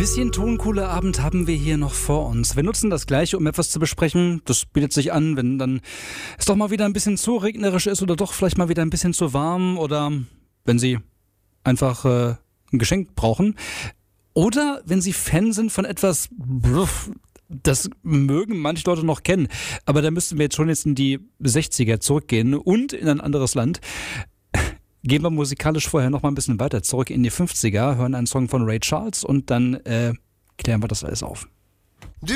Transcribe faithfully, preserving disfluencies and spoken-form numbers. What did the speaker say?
Bisschen toncooler Abend haben wir hier noch vor uns. Wir nutzen das Gleiche, um etwas zu besprechen. Das bietet sich an, wenn dann es doch mal wieder ein bisschen zu regnerisch ist oder doch vielleicht mal wieder ein bisschen zu warm oder wenn Sie einfach äh, ein Geschenk brauchen. Oder wenn Sie Fan sind von etwas, das mögen manche Leute noch kennen, aber da müssten wir jetzt schon jetzt in die sechziger zurückgehen und in ein anderes Land. Gehen wir musikalisch vorher noch mal ein bisschen weiter zurück in die fünfziger, hören einen Song von Ray Charles und dann äh, klären wir das alles auf.